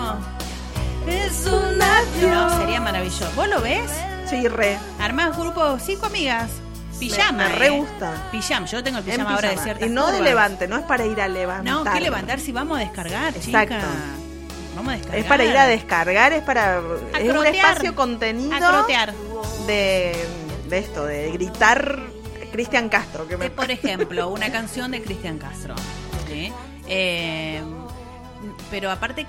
Es un avión. No, sería maravilloso. ¿Vos lo ves? Sí, re. Armás grupo 5 amigas. Pijama. Me re gusta. Pijama. Yo tengo el En pijama ahora de pijama. ciertas Y no de curvas. levante, no es para ir a levantar. No, ¿qué levantar si vamos a descargar, Exacto. chica? Vamos a descargar. Es para ir a descargar, es para... Es un crotear. espacio contenido A crotear. de esto, de gritar Cristian Castro. Que me... Por ejemplo, una canción de Cristian Castro. ¿Sí? Pero aparte